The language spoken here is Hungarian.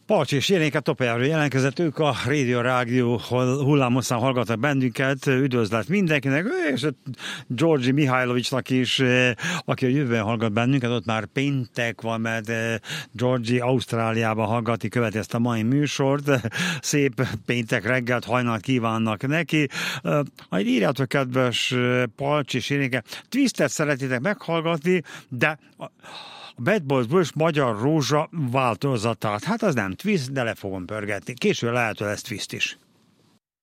Palcs és Jérénke Topoljáról jelentkezett, ők a Radio Rádió hullámosszán hallgatnak bennünket, üdvözlet mindenkinek, és Georgi Mihajlovicsnak is, aki a jövőben hallgat bennünket, ott már péntek van, mert Georgi Ausztráliában hallgatni, követi ezt a mai műsort, szép péntek reggelt, hajnalt kívánnak neki. Majd írjátok, kedves Palcs és Jérénke, Twistet szeretitek meghallgatni, de a Bad Boys Blues Magyar Rózsa változatát. Hát az nem Twist, de le fogom pörgetni. Később lehet, hogy lesz Twist is.